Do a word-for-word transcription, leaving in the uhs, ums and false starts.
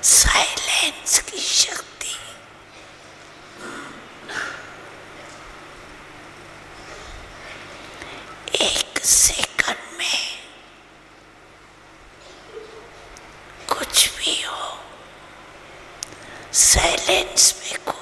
Silence की शक्ति। एक सेकंड में कुछ भी हो, साइलेंस में